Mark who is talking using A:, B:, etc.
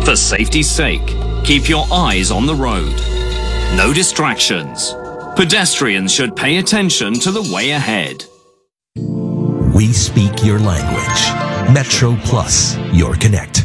A: For safety's sake, keep your eyes on the road. No distractions. Pedestrians should pay attention to the way ahead.
B: We speak your language. Metro Plus, your connect.